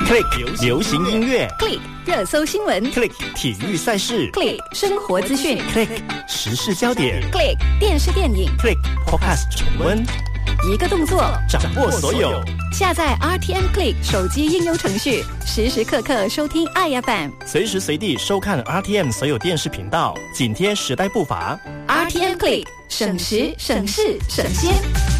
Click 流行音乐 Click 热搜新闻 ，Click 体育赛事 Click 生活资讯 ，Click 时事焦点 Click 电视电影 ，Click Podcast 重温， 一个动作掌握所有。 下载 RTM Click 手机应用程序，时时刻刻收听爱 FM， 随时随地收看 RTM 所有电视频道，紧贴时代步伐。 RTM Click 省时省事省心。